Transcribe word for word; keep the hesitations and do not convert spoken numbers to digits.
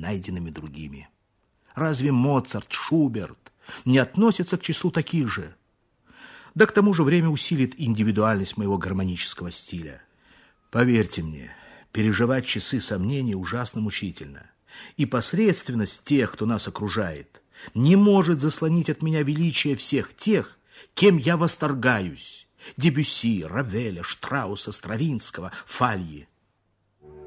найденными другими. Разве Моцарт, Шуберт не относятся к числу таких же? Да к тому же время усилит индивидуальность моего гармонического стиля. Поверьте мне, переживать часы сомнений ужасно мучительно. И посредственность тех, кто нас окружает, не может заслонить от меня величие всех тех, кем я восторгаюсь: Дебюсси, Равеля, Штрауса, Стравинского, Фальи.